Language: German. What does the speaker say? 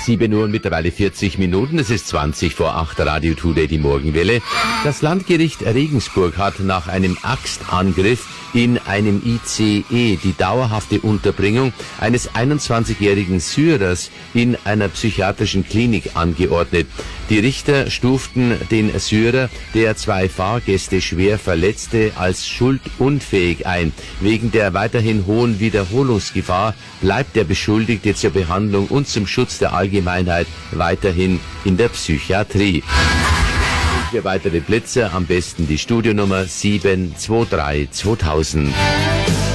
7 Uhr und mittlerweile 40 Minuten. Es ist 20 vor 8, Radio Today, die Morgenwelle. Das Landgericht Regensburg hat nach einem Axtangriff in einem ICE die dauerhafte Unterbringung eines 21-jährigen Syrers in einer psychiatrischen Klinik angeordnet. Die Richter stuften den Syrer, der 2 Fahrgäste schwer verletzte, als schuldunfähig ein. Wegen der weiterhin hohen Wiederholungsgefahr bleibt der Beschuldigte zur Behandlung und zum Schutz der Allgemeinheit weiterhin in der Psychiatrie. Für weitere Blitze am besten die Studionummer 723 2000.